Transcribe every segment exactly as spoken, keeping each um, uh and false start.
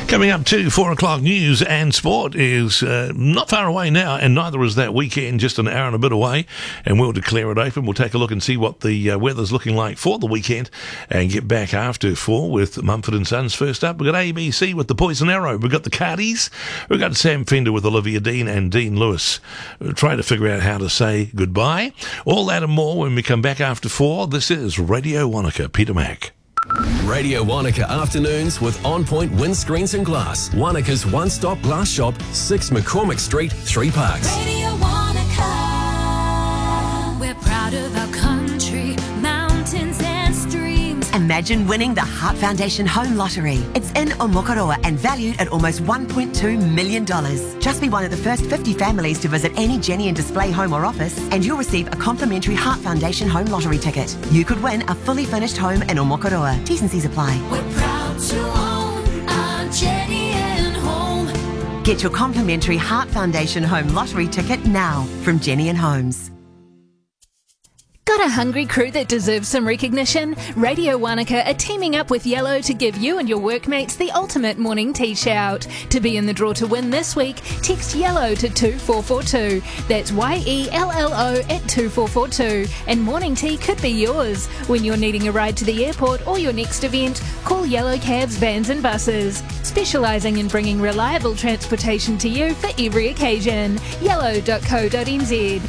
Coming up to four o'clock news and sport is uh, not far away now, and neither is that weekend, just an hour and a bit away, and we'll declare it open. We'll take a look and see what the uh, weather's looking like for the weekend and get back after four with Mumford and Sons. First up, we've got A B C with the Poison Arrow. We've got the Cardis. We've got Sam Fender with Olivia Dean and Dean Lewis. We'll try to figure out how to say goodbye. All that and more when we come back after four. This is Radio Wanaka. Peter Mack. Radio Wanaka Afternoons with On Point Windscreens and Glass. Wanaka's one-stop glass shop, six McCormick Street, Three Parks. Radio Wanaka. We're proud of our country, mountains and streams. Imagine winning the Heart Foundation Home Lottery. It's in Omokoroa and valued at almost one point two million dollars. Just be one of the first fifty families to visit any Jenny and Display home or office, and you'll receive a complimentary Heart Foundation Home Lottery ticket. You could win a fully furnished home in Omokoroa. T's and C's apply. We're proud to own our Jenny and Home. Get your complimentary Heart Foundation Home Lottery ticket now from Jenny and Homes. Got a hungry crew that deserves some recognition? Radio Wanaka are teaming up with Yellow to give you and your workmates the ultimate morning tea shout. To be in the draw to win this week, text YELLOW to two four four two. That's Y E L L O at two four four two. And morning tea could be yours. When you're needing a ride to the airport or your next event, call Yellow Cabs, Vans and Buses. Specialising in bringing reliable transportation to you for every occasion. yellow dot co dot n z.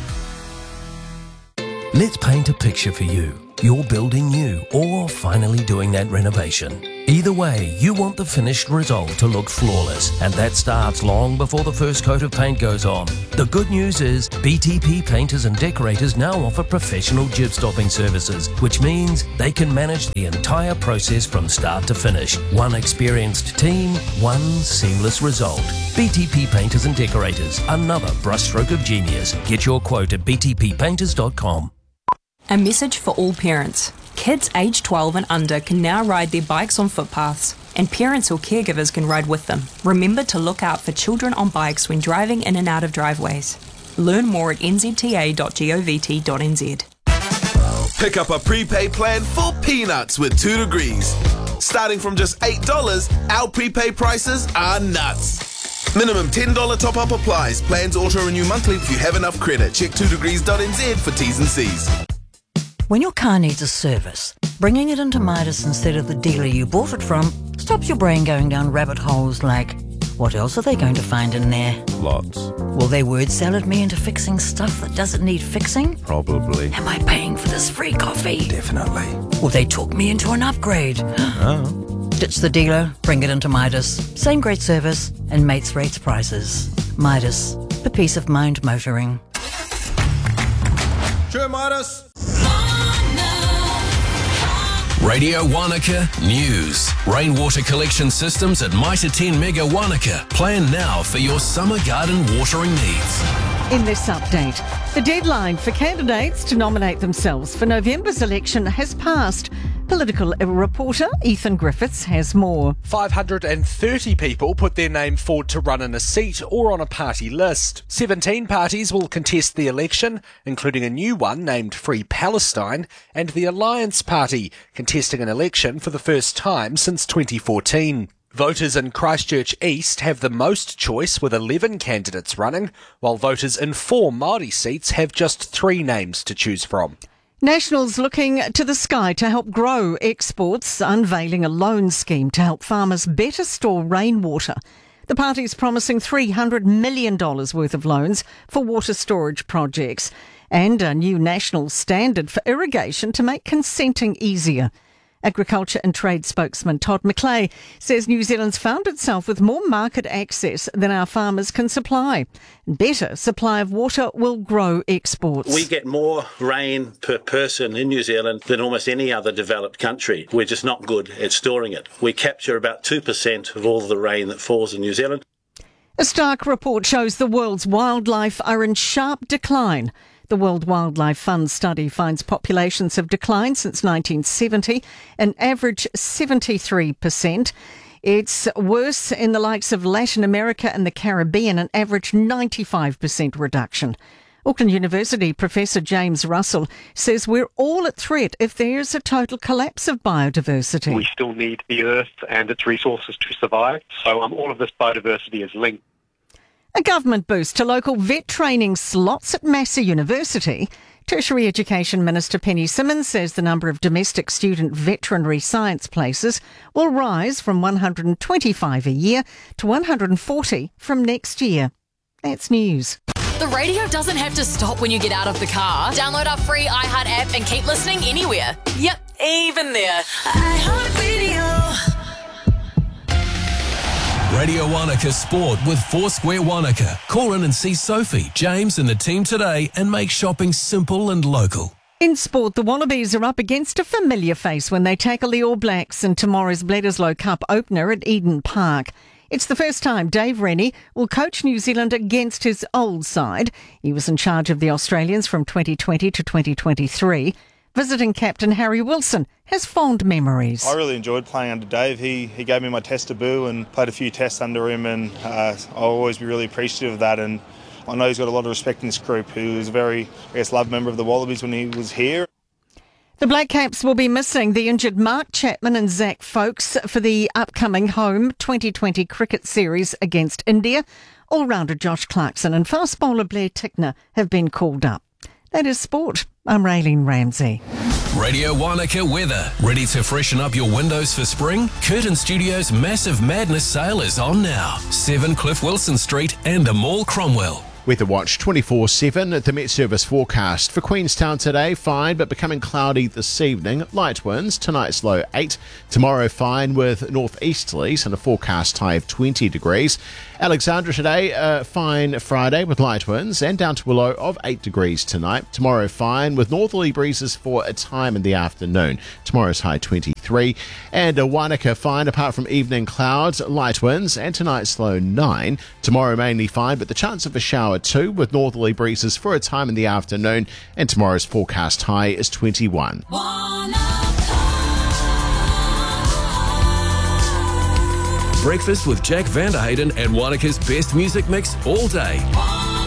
Let's paint a picture for you. You're building new or finally doing that renovation. Either way, you want the finished result to look flawless, and that starts long before the first coat of paint goes on. The good news is B T P Painters and Decorators now offer professional jib stopping services, which means they can manage the entire process from start to finish. One experienced team, one seamless result. B T P Painters and Decorators, another brushstroke of genius. Get your quote at b t p painters dot com. A message for all parents. Kids aged twelve and under can now ride their bikes on footpaths, and parents or caregivers can ride with them. Remember to look out for children on bikes when driving in and out of driveways. Learn more at n z t a dot govt dot n z. Pick up a prepaid plan for peanuts with two degrees. Starting from just eight dollars, our prepaid prices are nuts. Minimum ten dollars top-up applies. Plans auto-renew monthly if you have enough credit. Check two degrees dot n z for T's and C's. When your car needs a service, bringing it into Midas instead of the dealer you bought it from stops your brain going down rabbit holes like, what else are they going to find in there? Lots. Will they word salad me into fixing stuff that doesn't need fixing? Probably. Am I paying for this free coffee? Definitely. Will they talk me into an upgrade? Oh. Ditch the dealer, bring it into Midas. Same great service and mates rates prices. Midas, for peace of mind motoring. Sure, Midas. Radio Wanaka News. Rainwater collection systems at Mitre ten Mega Wanaka. Plan now for your summer garden watering needs. In this update, the deadline for candidates to nominate themselves for November's election has passed. Political reporter Ethan Griffiths has more. five hundred thirty people put their name forward to run in a seat or on a party list. seventeen parties will contest the election, including a new one named Free Palestine, and the Alliance Party, contesting an election for the first time since twenty fourteen. Voters in Christchurch East have the most choice with eleven candidates running, while voters in four Māori seats have just three names to choose from. Nationals looking to the sky to help grow exports, unveiling a loan scheme to help farmers better store rainwater. The party is promising three hundred million dollars worth of loans for water storage projects and a new national standard for irrigation to make consenting easier. Agriculture and Trade spokesman Todd McClay says New Zealand's found itself with more market access than our farmers can supply. Better supply of water will grow exports. We get more rain per person in New Zealand than almost any other developed country. We're just not good at storing it. We capture about two percent of all the rain that falls in New Zealand. A stark report shows the world's wildlife are in sharp decline. The World Wildlife Fund study finds populations have declined since nineteen seventy, an average seventy-three percent. It's worse in the likes of Latin America and the Caribbean, an average ninety-five percent reduction. Auckland University Professor James Russell says we're all at threat if there's a total collapse of biodiversity. We still need the earth and its resources to survive, so um, all of this biodiversity is linked. A government boost to local vet training slots at Massey University. Tertiary Education Minister Penny Simmons says the number of domestic student veterinary science places will rise from one hundred twenty-five a year to one hundred forty from next year. That's news. The radio doesn't have to stop when you get out of the car. Download our free iHeart app and keep listening anywhere. Yep, even there. iHeartRadio. Radio Wanaka Sport with Foursquare Wanaka. Call in and see Sophie, James and the team today and make shopping simple and local. In sport, the Wallabies are up against a familiar face when they tackle the All Blacks in tomorrow's Bledisloe Cup opener at Eden Park. It's the first time Dave Rennie will coach New Zealand against his old side. He was in charge of the Australians from twenty twenty to twenty twenty-three. Visiting captain Harry Wilson has fond memories. I really enjoyed playing under Dave. He he gave me my test debut and played a few tests under him, and uh, I'll always be really appreciative of that. And I know he's got a lot of respect in this group. He was a very, I guess, loved member of the Wallabies when he was here. The Black Caps will be missing the injured Mark Chapman and Zach Folkes for the upcoming home twenty twenty cricket series against India. All-rounder Josh Clarkson and fast bowler Blair Tickner have been called up. That is sport. I'm Raylene Ramsey. Radio Wanaka weather. Ready to freshen up your windows for spring? Curtin Studios' Massive Madness sale is on now. seven Cliff Wilson Street and a Mall Cromwell. Weather Watch twenty-four seven at the Met Service forecast. For Queenstown today, fine but becoming cloudy this evening. Light winds, tonight's low eight. Tomorrow fine with northeasterlies and a forecast high of twenty degrees. Alexandra today, uh, fine Friday with light winds and down to a low of eight degrees tonight. Tomorrow fine with northerly breezes for a time in the afternoon. Tomorrow's high twenty-three. And a Wanaka fine apart from evening clouds, light winds and tonight's low nine. Tomorrow mainly fine but the chance of a shower two with northerly breezes for a time in the afternoon, and tomorrow's forecast high is twenty-one. Breakfast with Jack Vanderhayden and Wanaka's best music mix all day.